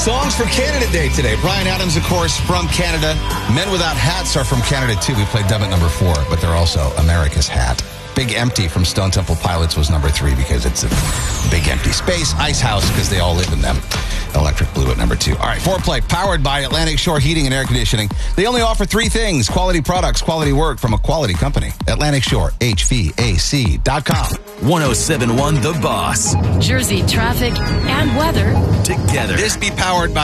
Songs for Canada Day today. Bryan Adams, of course, from Canada. Men Without Hats are from Canada, too. We played them at number 4, but they're also America's Hat. Big Empty from Stone Temple Pilots was number 3 because it's a big empty space. Ice House because they all live in them. Electric Blue at number 2. All right, Foreplay, powered by Atlantic Shore Heating and Air Conditioning. They only offer 3 things: quality products, quality work from a quality company. Atlantic Shore, HVAC.com. 1071 The Boss. Jersey traffic and weather Together. This be powered by